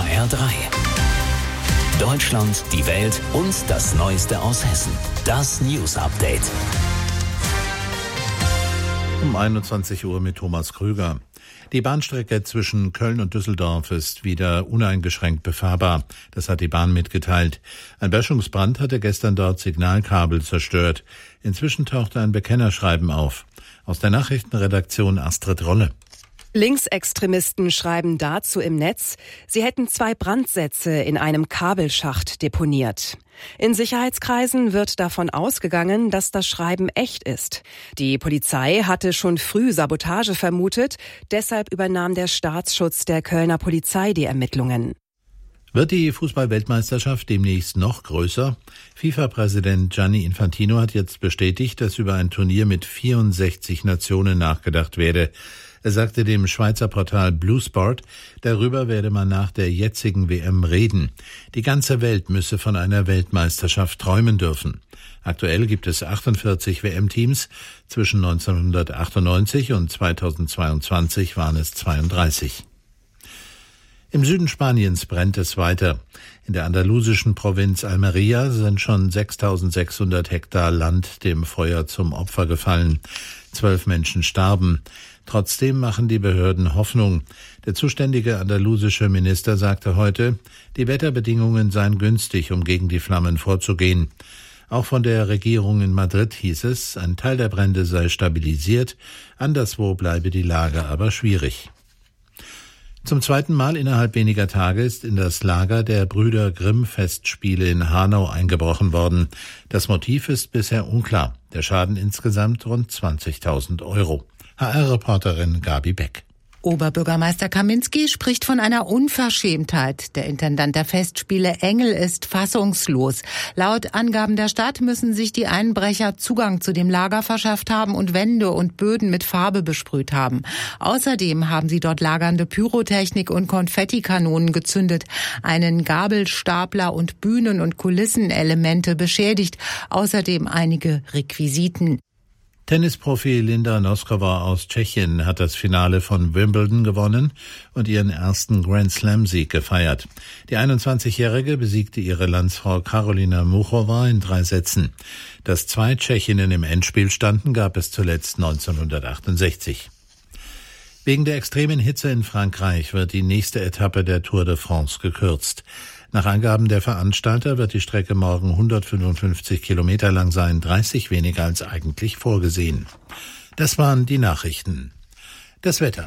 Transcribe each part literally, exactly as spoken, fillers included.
H R drei. Deutschland, die Welt und das Neueste aus Hessen. Das News Update. Um einundzwanzig Uhr mit Thomas Krüger. Die Bahnstrecke zwischen Köln und Düsseldorf ist wieder uneingeschränkt befahrbar. Das hat die Bahn mitgeteilt. Ein Böschungsbrand hatte gestern dort Signalkabel zerstört. Inzwischen tauchte ein Bekennerschreiben auf. Aus der Nachrichtenredaktion Astrid Rolle. Linksextremisten schreiben dazu im Netz, sie hätten zwei Brandsätze in einem Kabelschacht deponiert. In Sicherheitskreisen wird davon ausgegangen, dass das Schreiben echt ist. Die Polizei hatte schon früh Sabotage vermutet, deshalb übernahm der Staatsschutz der Kölner Polizei die Ermittlungen. Wird die Fußball-Weltmeisterschaft demnächst noch größer? FIFA-Präsident Gianni Infantino hat jetzt bestätigt, dass über ein Turnier mit vierundsechzig Nationen nachgedacht werde. Er sagte dem Schweizer Portal Blue Sport, darüber werde man nach der jetzigen W M reden. Die ganze Welt müsse von einer Weltmeisterschaft träumen dürfen. Aktuell gibt es achtundvierzig W M-Teams. Zwischen neunzehnhundertachtundneunzig und zweitausendzweiundzwanzig waren es zweiunddreißig. Im Süden Spaniens brennt es weiter. In der andalusischen Provinz Almería sind schon sechstausendsechshundert Hektar Land dem Feuer zum Opfer gefallen. Zwölf Menschen starben. Trotzdem machen die Behörden Hoffnung. Der zuständige andalusische Minister sagte heute, die Wetterbedingungen seien günstig, um gegen die Flammen vorzugehen. Auch von der Regierung in Madrid hieß es, ein Teil der Brände sei stabilisiert, anderswo bleibe die Lage aber schwierig. Zum zweiten Mal innerhalb weniger Tage ist in das Lager der Brüder Grimm-Festspiele in Hanau eingebrochen worden. Das Motiv ist bisher unklar. Der Schaden insgesamt rund zwanzigtausend Euro. H R-Reporterin Gabi Beck. Oberbürgermeister Kaminski spricht von einer Unverschämtheit. Der Intendant der Festspiele Engel ist fassungslos. Laut Angaben der Stadt müssen sich die Einbrecher Zugang zu dem Lager verschafft haben und Wände und Böden mit Farbe besprüht haben. Außerdem haben sie dort lagernde Pyrotechnik und Konfettikanonen gezündet, einen Gabelstapler und Bühnen- und Kulissenelemente beschädigt, außerdem einige Requisiten. Tennisprofi Linda Noskova aus Tschechien hat das Finale von Wimbledon gewonnen und ihren ersten Grand-Slam-Sieg gefeiert. Die einundzwanzigjährige besiegte ihre Landsfrau Karolina Muchova in drei Sätzen. Dass zwei Tschechinnen im Endspiel standen, gab es zuletzt neunzehnhundertachtundsechzig. Wegen der extremen Hitze in Frankreich wird die nächste Etappe der Tour de France gekürzt. Nach Angaben der Veranstalter wird die Strecke morgen hundertfünfundfünfzig Kilometer lang sein, dreißig weniger als eigentlich vorgesehen. Das waren die Nachrichten. Das Wetter.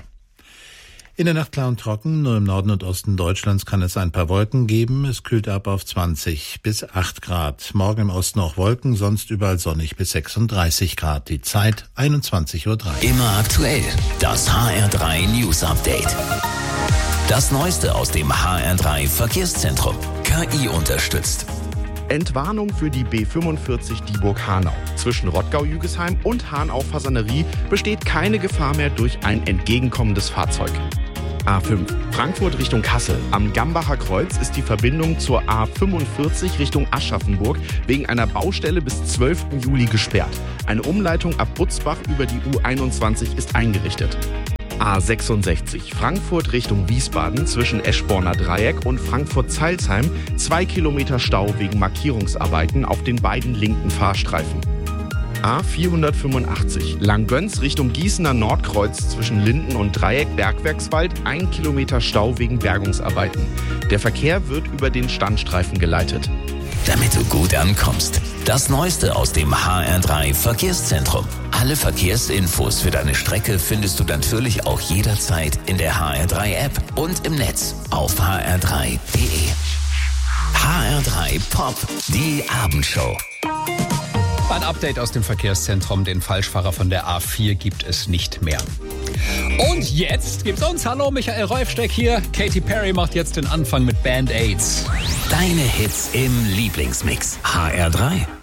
In der Nacht klar und trocken, nur im Norden und Osten Deutschlands kann es ein paar Wolken geben. Es kühlt ab auf zwanzig bis acht Grad. Morgen im Osten auch Wolken, sonst überall sonnig bis sechsunddreißig Grad. Die Zeit einundzwanzig Uhr drei. Immer aktuell. Das H R drei News Update. Das Neueste aus dem H R drei Verkehrszentrum. K I unterstützt. Entwarnung für die B fünfundvierzig Dieburg-Hanau. Zwischen Rottgau-Jügesheim und Hanau-Fasanerie besteht keine Gefahr mehr durch ein entgegenkommendes Fahrzeug. A fünf, Frankfurt Richtung Kassel. Am Gambacher Kreuz ist die Verbindung zur A fünfundvierzig Richtung Aschaffenburg wegen einer Baustelle bis zwölften Juli gesperrt. Eine Umleitung ab Butzbach über die U einundzwanzig ist eingerichtet. A sechsundsechzig, Frankfurt Richtung Wiesbaden zwischen Eschborner Dreieck und Frankfurt-Zeilsheim. Zwei Kilometer Stau wegen Markierungsarbeiten auf den beiden linken Fahrstreifen. A vierhundertfünfundachtzig, Langgöns Richtung Gießener Nordkreuz zwischen Linden und Dreieck Bergwerkswald. Ein Kilometer Stau wegen Bergungsarbeiten. Der Verkehr wird über den Standstreifen geleitet. Damit du gut ankommst. Das Neueste aus dem H R drei Verkehrszentrum. Alle Verkehrsinfos für deine Strecke findest du natürlich auch jederzeit in der H R drei App und im Netz auf h r drei punkt d e. H R drei Pop, die Abendshow. Ein Update aus dem Verkehrszentrum. Den Falschfahrer von der A vier gibt es nicht mehr. Und jetzt gibt's uns. Hallo, Michael Reufsteck hier. Katy Perry macht jetzt den Anfang mit Band-Aids. Deine Hits im Lieblingsmix. H R drei.